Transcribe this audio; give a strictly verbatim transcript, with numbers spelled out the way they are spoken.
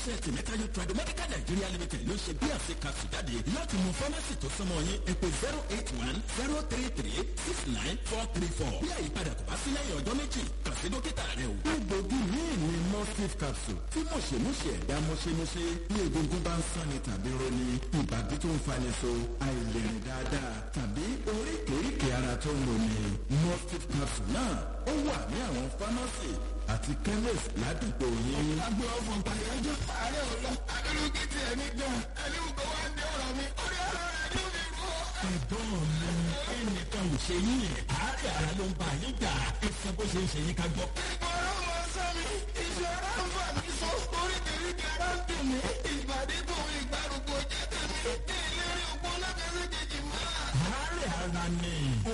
iléeṣẹ́ tìmẹ́tayọ Tradomedical Nigeria Limited ló ṣe bí àṣẹ kapsù jáde láti mú fámásì tó súnmọ́ yín ẹ pè zero eight one zero three three six nine four three four. bí àyípadà kò bá sí lẹ́yìn ọjọ́ méjì kàn sí dókítà rẹ o. egbògi míì ni mustif capsule tí mọ̀ṣẹ̀mọ̀ṣẹ̀ ẹ̀dá mọ̀ṣẹ̀mọ̀ṣẹ̀ bí egungun bá ń sanni tàbí roni ìbàdí tó ń fani so àìlèrìn dáadáa tàbí oríkèéríkèé ara tó ń roni mustif capsule náà ó wà ní àwọn fámásì àti chemist ládùúgbò yín. agbe ọ̀fọ̀ pàyájọ́ ààrẹ ò lọ adúlùkì tí ẹni gan ẹni kò wá ní ọ̀rọ̀ mi orí ara rẹ̀ ló fi rú. ẹ̀gbọ́n mi ẹnìkan ò ṣe yín àárẹ̀ ara ló ń bá yín jà ẹsẹ̀ bó ṣe ń ṣe yín ká gbọ́. ìgbọràn wọn sọ mi ìṣòro ń fà mí so oríkèéríkèé ara ń dùn mí ìbàdí tòun ìgbàrúgbó jẹ́ tèmi ìlérí òpó lábẹ́sẹ̀ kejì máa. àárẹ̀ ara ni.